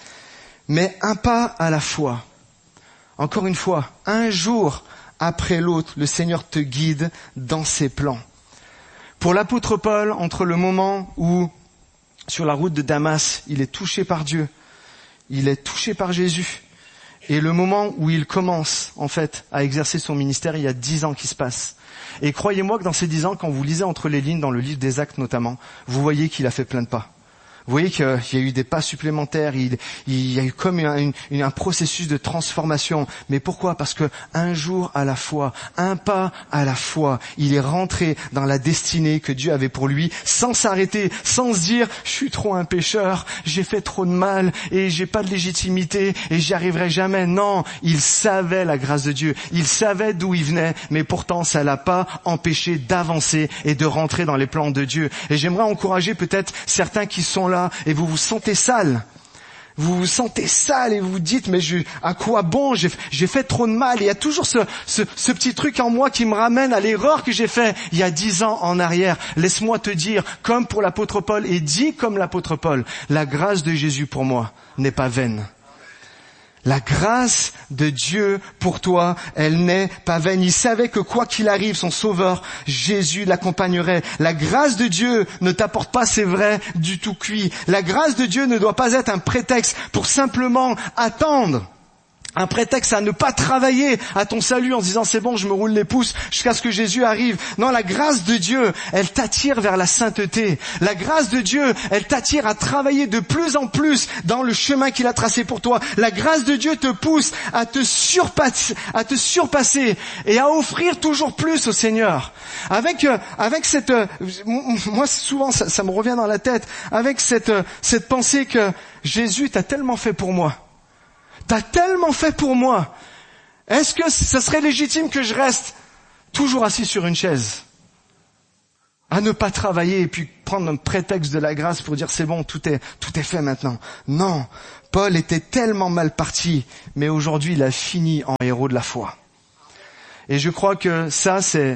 Speaker 2: Mais un pas à la fois. Encore une fois, un jour après l'autre, le Seigneur te guide dans ses plans. Pour l'apôtre Paul, entre le moment où, sur la route de Damas, il est touché par Dieu, il est touché par Jésus, et le moment où il commence, en fait, à exercer son ministère, il y a dix ans qui se passent. Et croyez-moi que dans ces dix ans, quand vous lisez entre les lignes, dans le livre des Actes notamment, vous voyez qu'il a fait plein de pas. Vous voyez qu'il y a eu des pas supplémentaires, il, il y a eu comme un, un, un processus de transformation. Mais pourquoi ? Parce que un jour à la fois, un pas à la fois, il est rentré dans la destinée que Dieu avait pour lui, sans s'arrêter, sans se dire « je suis trop un pécheur, j'ai fait trop de mal et j'ai pas de légitimité et j'y arriverai jamais ». Non, il savait la grâce de Dieu, il savait d'où il venait, mais pourtant ça l'a pas empêché d'avancer et de rentrer dans les plans de Dieu. Et j'aimerais encourager peut-être certains qui sont là et vous vous sentez sale. Vous vous sentez sale et vous vous dites mais je, à quoi bon, j'ai, j'ai fait trop de mal. Et il y a toujours ce, ce, ce petit truc en moi qui me ramène à l'erreur que j'ai fait il y a dix ans en arrière. Laisse-moi te dire, comme pour l'apôtre Paul, et dis comme l'apôtre Paul, la grâce de Jésus pour moi n'est pas vaine. La grâce de Dieu pour toi, elle n'est pas vaine. Il savait que quoi qu'il arrive, son sauveur, Jésus, l'accompagnerait. La grâce de Dieu ne t'apporte pas, c'est vrai, du tout cuit. La grâce de Dieu ne doit pas être un prétexte pour simplement attendre. Un prétexte à ne pas travailler à ton salut en se disant c'est bon, je me roule les pouces jusqu'à ce que Jésus arrive. Non, la grâce de Dieu, elle t'attire vers la sainteté. La grâce de Dieu, elle t'attire à travailler de plus en plus dans le chemin qu'il a tracé pour toi. La grâce de Dieu te pousse à te surpasser, à te surpasser et à offrir toujours plus au Seigneur. Avec euh, avec cette euh, moi souvent ça, ça me revient dans la tête avec cette euh, cette pensée que Jésus t'a tellement fait pour moi. T'as tellement fait pour moi. Est-ce que ça serait légitime que je reste toujours assis sur une chaise, à ne pas travailler et puis prendre un prétexte de la grâce pour dire c'est bon, tout est, tout est fait maintenant? Non. Paul était tellement mal parti, mais aujourd'hui il a fini en héros de la foi. Et je crois que ça c'est,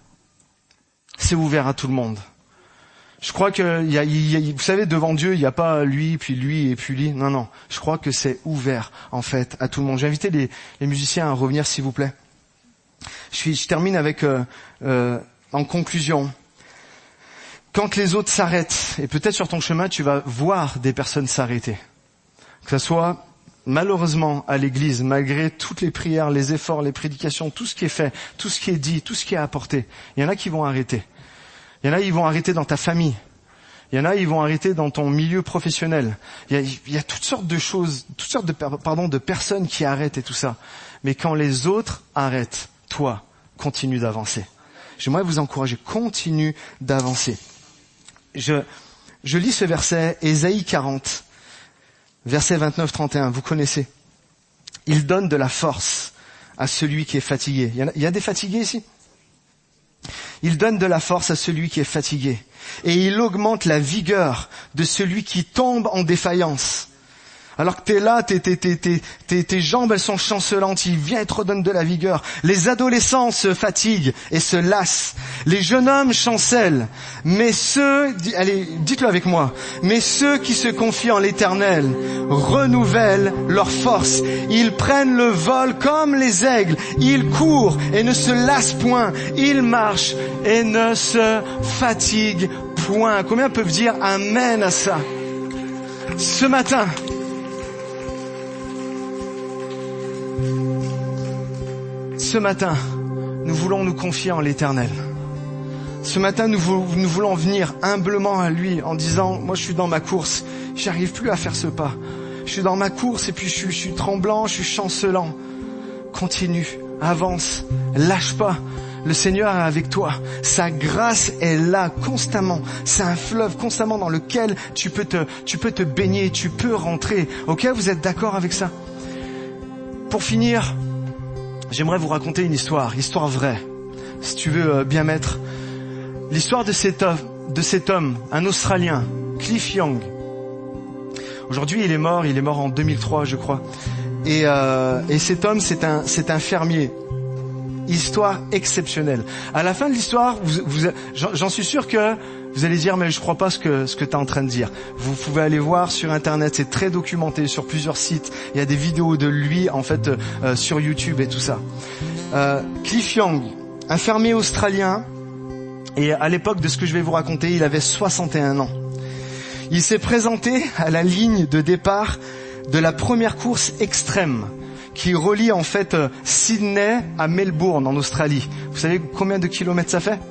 Speaker 2: c'est ouvert à tout le monde. Je crois que, il y a, il y a, vous savez, devant Dieu, il n'y a pas lui, puis lui, et puis lui. Non, non. Je crois que c'est ouvert, en fait, à tout le monde. J'ai invité les, les musiciens à revenir, s'il vous plaît. Je, suis, je termine avec, euh, euh, en conclusion, quand les autres s'arrêtent, et peut-être sur ton chemin, tu vas voir des personnes s'arrêter. Que ce soit malheureusement, à l'église, malgré toutes les prières, les efforts, les prédications, tout ce qui est fait, tout ce qui est dit, tout ce qui est apporté, il y en a qui vont arrêter. Il y en a, ils vont arrêter dans ta famille. Il y en a, ils vont arrêter dans ton milieu professionnel. Il y a, il y a toutes sortes de choses, toutes sortes de, pardon, de personnes qui arrêtent et tout ça. Mais quand les autres arrêtent, toi, continue d'avancer. J'aimerais vous encourager, continue d'avancer. Je, je lis ce verset, Ésaïe quarante, verset vingt-neuf trente et un, vous connaissez. Il donne de la force à celui qui est fatigué. Il y, en a, il y a des fatigués ici? Il donne de la force à celui qui est fatigué. Et il augmente la vigueur de celui qui tombe en défaillance. Alors que t'es là, t'es, t'es, t'es, t'es, t'es, tes jambes elles sont chancelantes, il vient et te redonne de la vigueur. Les adolescents se fatiguent et se lassent. Les jeunes hommes chancellent. Mais ceux, allez, dites-le avec moi, mais ceux qui se confient en l'Éternel renouvellent leur force. Ils prennent le vol comme les aigles. Ils courent et ne se lassent point. Ils marchent et ne se fatiguent point. Combien peuvent dire amen à ça? Ce matin, Ce matin, nous voulons nous confier en l'Éternel. Ce matin, nous, nous voulons venir humblement à lui en disant, moi je suis dans ma course, j'arrive plus à faire ce pas. Je suis dans ma course et puis je suis, je suis tremblant, je suis chancelant. Continue, avance, lâche pas. Le Seigneur est avec toi. Sa grâce est là constamment. C'est un fleuve constamment dans lequel tu peux te, tu peux te baigner, tu peux rentrer. Ok, vous êtes d'accord avec ça? Pour finir, j'aimerais vous raconter une histoire, histoire vraie, si tu veux bien mettre. L'histoire de cet homme, de cet homme, un Australien, Cliff Young. Aujourd'hui, il est mort, il est mort en deux mille trois, je crois. Et, euh, et cet homme, c'est un, c'est un fermier. Histoire exceptionnelle. À la fin de l'histoire, vous, vous, j'en suis sûr que vous allez dire, mais je crois pas ce que ce que tu es en train de dire. Vous pouvez aller voir sur Internet, c'est très documenté sur plusieurs sites. Il y a des vidéos de lui, en fait, euh, sur YouTube et tout ça. Euh, Cliff Young, un fermier australien, et à l'époque de ce que je vais vous raconter, il avait soixante et un ans. Il s'est présenté à la ligne de départ de la première course extrême qui relie en fait Sydney à Melbourne en Australie. Vous savez combien de kilomètres ça fait?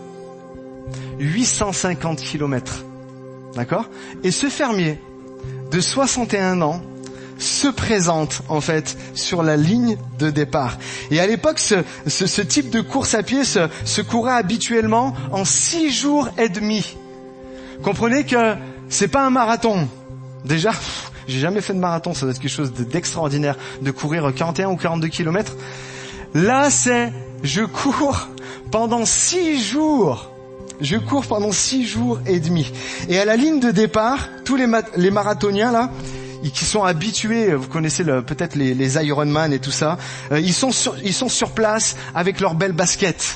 Speaker 2: huit cent cinquante kilomètres. D'accord? Et ce fermier de soixante et un ans se présente en fait sur la ligne de départ. Et à l'époque, ce, ce, ce type de course à pied se, se courait habituellement en six jours et demi. Comprenez que c'est pas un marathon. Déjà, pff, j'ai jamais fait de marathon, ça doit être quelque chose d'extraordinaire de courir quarante et un ou quarante-deux kilomètres. Là, c'est je cours pendant six jours. Je cours pendant six jours et demi. Et à la ligne de départ, tous les, ma- les marathoniens là, qui sont habitués, vous connaissez le, peut-être les, les Ironman et tout ça, euh, ils sont sur, ils sont sur place avec leurs belles baskets.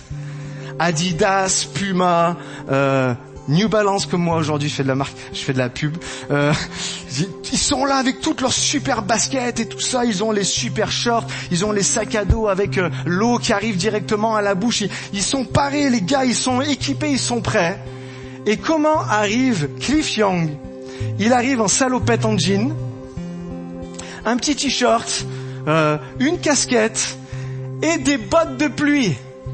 Speaker 2: Adidas, Puma, euh, New Balance, comme moi aujourd'hui je fais de la marque, je fais de la pub. Euh, ils sont là avec toutes leurs super baskets et tout ça. Ils ont les super shorts, ils ont les sacs à dos avec euh, l'eau qui arrive directement à la bouche. Ils, ils sont parés, les gars, ils sont équipés, ils sont prêts. Et comment arrive Cliff Young? Il arrive en salopette en jean, un petit t-shirt, euh, une casquette et des bottes de pluie.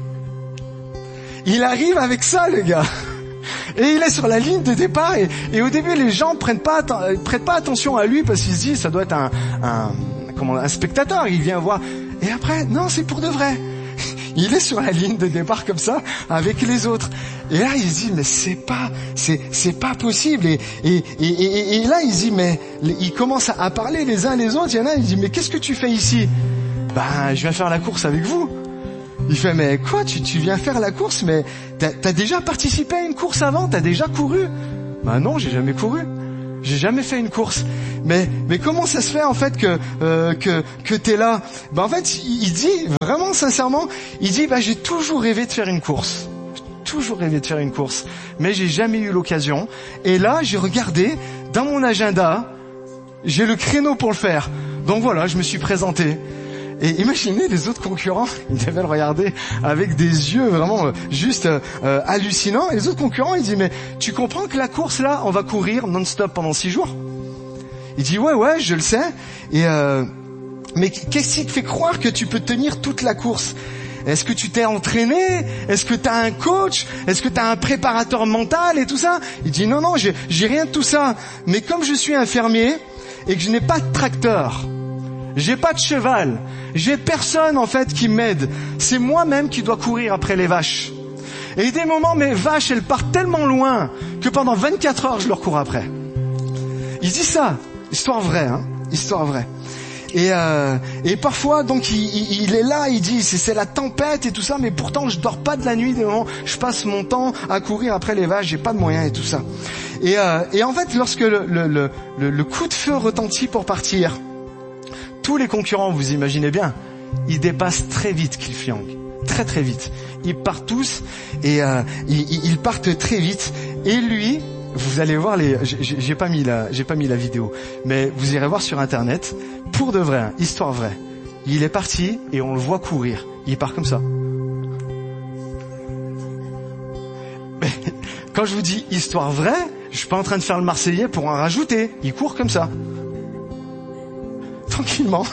Speaker 2: Il arrive avec ça, le gars. Et il est sur la ligne de départ et, et au début les gens prennent pas atten- prêtent pas attention à lui parce qu'ils se disent ça doit être un, un comment un spectateur, il vient voir. Et après non, c'est pour de vrai. Il est sur la ligne de départ comme ça avec les autres. Et là il se dit mais c'est pas c'est c'est pas possible et et et, et, et là il se dit mais ils commencent à parler les uns les autres. Il y en a il dit mais qu'est-ce que tu fais ici? Ben je viens faire la course avec vous. Il fait, mais quoi, tu, tu viens faire la course, mais t'as, t'as déjà participé à une course avant, t'as déjà couru? Bah non, j'ai jamais couru. J'ai jamais fait une course. Mais, mais comment ça se fait, en fait, que, euh, que, que t'es là? Bah en fait, il, il dit, vraiment sincèrement, il dit, bah j'ai toujours rêvé de faire une course. J'ai toujours rêvé de faire une course. Mais j'ai jamais eu l'occasion. Et là, j'ai regardé, dans mon agenda, j'ai le créneau pour le faire. Donc voilà, je me suis présenté. Et imaginez les autres concurrents, ils devaient le regarder avec des yeux vraiment euh, juste euh, hallucinants. Et les autres concurrents, ils disent, mais tu comprends que la course là, on va courir non-stop pendant six jours? Il dit, ouais, ouais, je le sais. Et, euh, mais qu'est-ce qui te fait croire que tu peux tenir toute la course? Est-ce que tu t'es entraîné? Est-ce que tu as un coach? Est-ce que tu as un préparateur mental et tout ça? Il dit non, non, j'ai, j'ai rien de tout ça. Mais comme je suis un fermier et que je n'ai pas de tracteur, j'ai pas de cheval, j'ai personne en fait qui m'aide. C'est moi-même qui dois courir après les vaches. Et des moments, mes vaches, elles partent tellement loin que pendant vingt-quatre heures, je leur cours après. Il dit ça. Histoire vraie, hein. Histoire vraie. Et, euh, et parfois, donc, il, il, il est là, il dit, c'est, c'est la tempête et tout ça, mais pourtant, je dors pas de la nuit, des moments, je passe mon temps à courir après les vaches, j'ai pas de moyens et tout ça. Et, euh, et en fait, lorsque le, le, le, le, le coup de feu retentit pour partir, tous les concurrents, vous imaginez bien, ils dépassent très vite Cliff Young. Très très vite. Ils partent tous, et euh, ils, ils partent très vite, et lui, vous allez voir les, j'ai, j'ai pas mis la, j'ai pas mis la vidéo, mais vous irez voir sur internet, pour de vrai, hein, histoire vraie. Il est parti et on le voit courir. Il part comme ça. Mais quand je vous dis histoire vraie, je suis pas en train de faire le Marseillais pour en rajouter. Il court comme ça, tranquillement.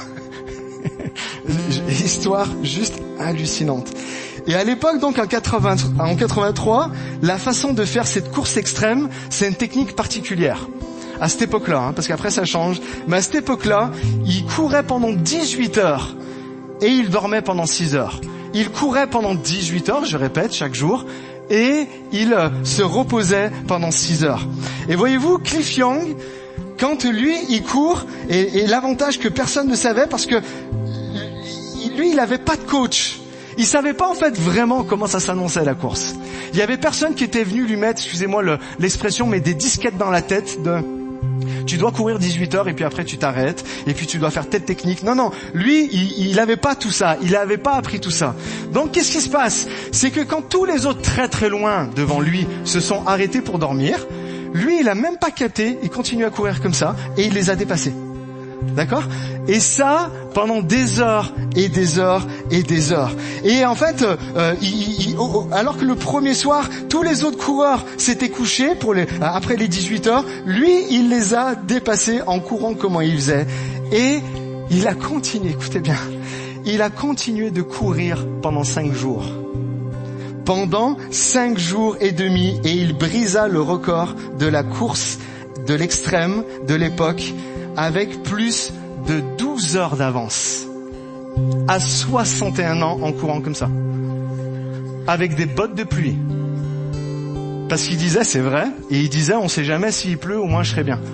Speaker 2: Histoire juste hallucinante. Et à l'époque, donc en, quatre-vingts, en quatre-vingt-trois, la façon de faire cette course extrême, c'est une technique particulière. À cette époque-là, hein, parce qu'après ça change, mais à cette époque-là, il courait pendant dix-huit heures et il dormait pendant six heures. Il courait pendant dix-huit heures, je répète, chaque jour, et il euh, se reposait pendant six heures. Et voyez-vous, Cliff Young, quand lui, il court, et, et l'avantage que personne ne savait, parce que lui, il n'avait pas de coach. Il savait pas en fait vraiment comment ça s'annonçait la course. Il y avait personne qui était venu lui mettre, excusez-moi le, l'expression, mais des disquettes dans la tête de tu dois courir dix-huit heures et puis après tu t'arrêtes et puis tu dois faire telle technique. Non, non, lui, il n'avait pas tout ça. Il n'avait pas appris tout ça. Donc qu'est-ce qui se passe? C'est que quand tous les autres très très loin devant lui se sont arrêtés pour dormir, lui, il a même pas capté, il continue à courir comme ça et il les a dépassés. D'accord? Et ça, pendant des heures et des heures et des heures. Et en fait, euh, il, il, oh, oh, alors que le premier soir, tous les autres coureurs s'étaient couchés pour les, après les dix-huit heures, lui, il les a dépassés en courant comment il faisait. Et il a continué, écoutez bien, il a continué de courir pendant cinq jours. Pendant cinq jours et demi, et il brisa le record de la course de l'extrême de l'époque, avec plus de douze heures d'avance, à soixante et un ans en courant comme ça, avec des bottes de pluie. Parce qu'il disait, c'est vrai, et il disait, on sait jamais s'il pleut, au moins je serai bien.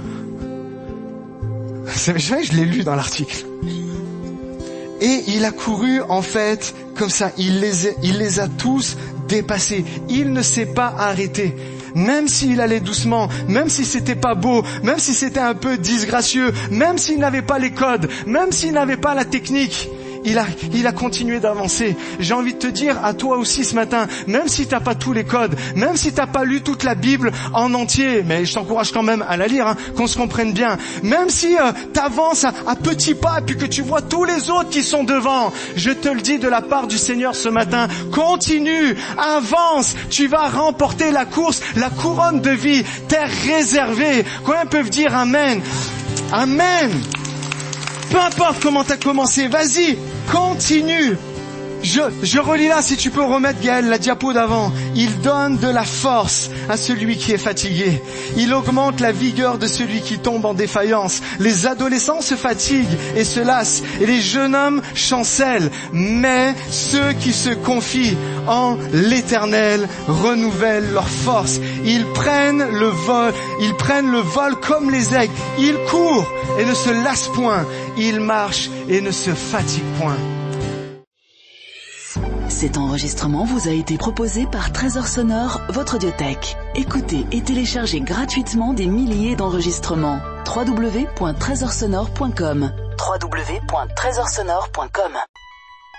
Speaker 2: C'est vrai, je l'ai lu dans l'article. Et il a couru, en fait, comme ça, il les a, il les a tous dépassés. Il ne s'est pas arrêté. Même s'il allait doucement, même si c'était pas beau, même si c'était un peu disgracieux, même s'il n'avait pas les codes, même s'il n'avait pas la technique, il a, il a continué d'avancer. J'ai envie de te dire à toi aussi ce matin, même si t'as pas tous les codes, même si t'as pas lu toute la Bible en entier, mais je t'encourage quand même à la lire, hein, qu'on se comprenne bien. Même si euh, t'avances à, à petits pas, puis que tu vois tous les autres qui sont devant, je te le dis de la part du Seigneur ce matin, continue, avance, tu vas remporter la course, la couronne de vie t'est réservée. Combien peuvent dire amen? Amen. Peu importe comment t'as commencé, vas-y, continue. Je, je relis là, si tu peux remettre, Gaël, la diapo d'avant. Il donne de la force à celui qui est fatigué. Il augmente la vigueur de celui qui tombe en défaillance. Les adolescents se fatiguent et se lassent, et les jeunes hommes chancellent. Mais ceux qui se confient en l'Éternel renouvellent leur force. Ils prennent le vol, ils prennent le vol comme les aigles. Ils courent et ne se lassent point. Ils marchent et ne se fatiguent point.
Speaker 1: Cet enregistrement vous a été proposé par Trésor Sonore, votre audiothèque. Écoutez et téléchargez gratuitement des milliers d'enregistrements. w w w point trésor sonore point com w w w point trésor sonore point com